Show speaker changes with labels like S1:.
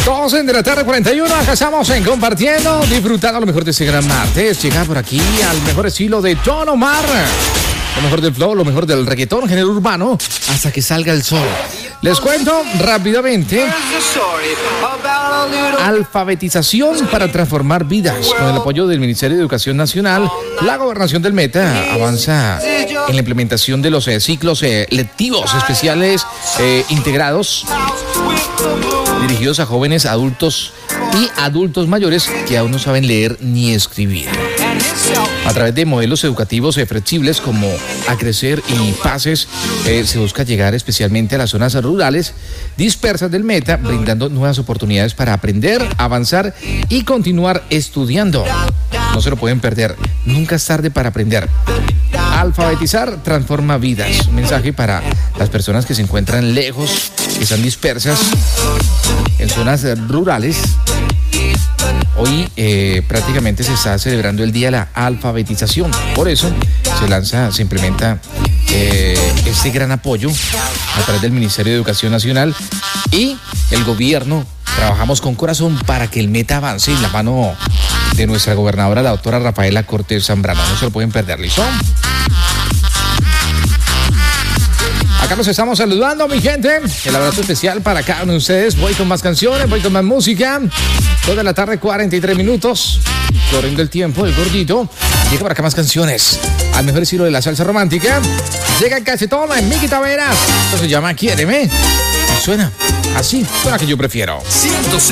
S1: 12 de la tarde, 41. Acá estamos compartiendo, disfrutando lo mejor de este gran martes. Llega por aquí al mejor estilo de Don Omar. Lo mejor del flow, lo mejor del reggaetón, género urbano, hasta que salga el sol. Les cuento rápidamente. Alfabetización para transformar vidas. Con el apoyo del Ministerio de Educación Nacional, la Gobernación del Meta avanza en la implementación de los ciclos lectivos especiales integrados, dirigidos a jóvenes, adultos y adultos mayores que aún no saben leer ni escribir. A través de modelos educativos flexibles como Acrecer y Pases, se busca llegar especialmente a las zonas rurales dispersas del Meta, brindando nuevas oportunidades para aprender, avanzar y continuar estudiando. No se lo pueden perder, nunca es tarde para aprender. Alfabetizar transforma vidas. Un mensaje para las personas que se encuentran lejos, que están dispersas en zonas rurales. Hoy prácticamente se está celebrando el Día de la Alfabetización. Por eso se implementa este gran apoyo a través del Ministerio de Educación Nacional y el gobierno. Trabajamos con corazón para que el Meta avance en la mano de nuestra gobernadora, la doctora Rafaela Cortés Zambrano. No se lo pueden perder, ¿listo? Acá nos estamos saludando, mi gente. El abrazo especial para cada uno de ustedes. Voy con más canciones, voy con más música. Toda la tarde, 43 minutos. Corriendo el tiempo, el gordito. Llega para acá más canciones. Al mejor estilo de la salsa romántica. Llega el Cachetón en Miki Taveras. Esto se llama Quiéreme. Y suena así, suena que yo prefiero.
S2: 106.